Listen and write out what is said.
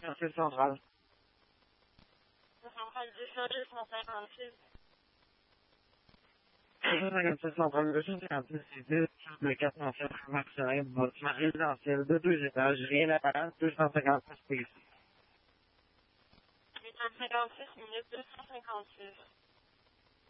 quartier central. Centrale du Chalet 156. Quartier central 256, c'est 10, le 407 Marcelin, bâtiment résidentiel de 2 étages, rien d'apparent, 256 PC. 856 minutes 256.